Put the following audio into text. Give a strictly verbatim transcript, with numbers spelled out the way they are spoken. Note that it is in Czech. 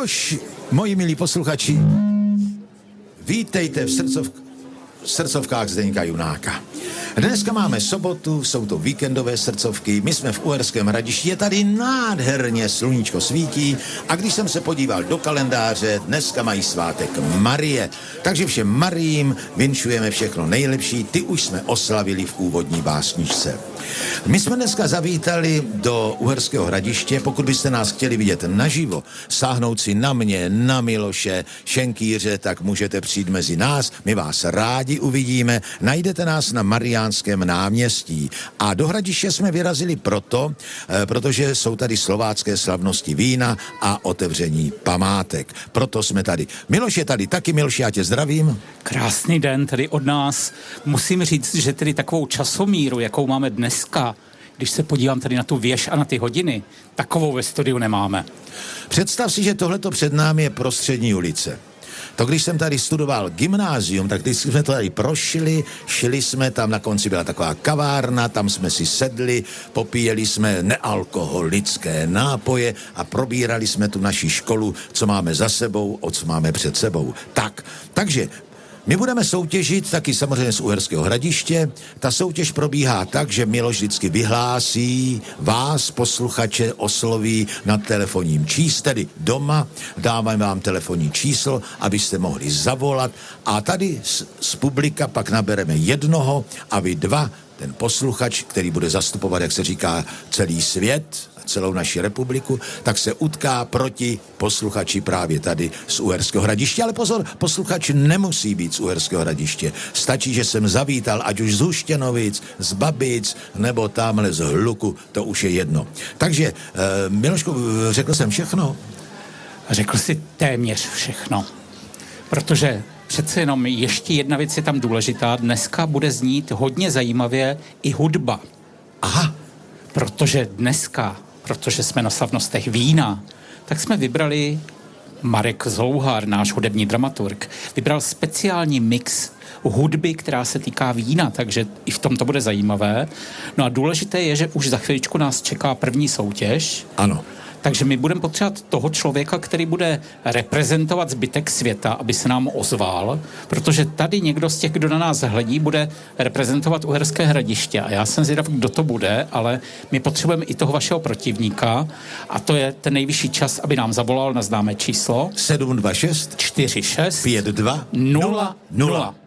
Miloš, moji milí posluchači, vítejte v srdcov, srdcovkách Zdeňka Junáka. Dneska máme sobotu, jsou to víkendové srdcovky, my jsme v Uherském Hradišti, je tady nádherně, sluníčko svítí a když jsem se podíval do kalendáře, dneska mají svátek Marie, takže všem Mariím vinšujeme všechno nejlepší, ty už jsme oslavili v úvodní básničce. My jsme dneska zavítali do Uherského Hradiště, pokud byste nás chtěli vidět naživo, sáhnout si na mě, na Miloše, Šenkýře, tak můžete přijít mezi nás, my vás rádi uvidíme, najdete nás na Mariánském náměstí. A do Hradiště jsme vyrazili proto, eh, protože jsou tady slovácké slavnosti vína a otevření památek. Proto jsme tady. Miloš je tady taky, Miloš, já tě zdravím. Krásný den tady od nás. Musím říct, že tedy takovou časomíru, jakou máme dneska, když se podívám tady na tu věž a na ty hodiny, takovou ve studiu nemáme. Představ si, že tohleto před námi je Prostřední ulice. To, když jsem tady studoval gymnázium, tak když jsme to tady prošli, šli jsme, tam na konci byla taková kavárna, tam jsme si sedli, popíjeli jsme nealkoholické nápoje a probírali jsme tu naši školu, co máme za sebou, o co máme před sebou. Tak, takže my budeme soutěžit taky samozřejmě z Uherského Hradiště. Ta soutěž probíhá tak, že Miloš vždycky vyhlásí, vás, posluchače, osloví na telefonním čísle, tedy doma, dáme vám telefonní číslo, abyste mohli zavolat a tady z, z publika pak nabereme jednoho a vy dva, ten posluchač, který bude zastupovat, jak se říká, celý svět, celou naši republiku, tak se utká proti posluchači právě tady z Uherského Hradiště. Ale pozor, posluchač nemusí být z Uherského Hradiště. Stačí, že jsem zavítal, ať už z Huštěnovic, z Babic, nebo tamhle z Hluku, to už je jedno. Takže, eh, Milošku, řekl jsem všechno? Řekl jsi téměř všechno. Protože přece jenom ještě jedna věc je tam důležitá. Dneska bude znít hodně zajímavě i hudba. Aha. Protože dneska, protože jsme na slavnostech vína, tak jsme vybrali, Marek Zlouhar, náš hudební dramaturg, vybral speciální mix hudby, která se týká vína, takže i v tom to bude zajímavé. No a důležité je, že už za chviličku nás čeká první soutěž. Ano. Takže my budeme potřebovat toho člověka, který bude reprezentovat zbytek světa, aby se nám ozval, protože tady někdo z těch, kdo na nás hledí, bude reprezentovat Uherské Hradiště. A já jsem zvědav, kdo to bude, ale my potřebujeme i toho vašeho protivníka a to je ten nejvyšší čas, aby nám zavolal na známé číslo sedm dva šest čtyři šest pět dva nula nula.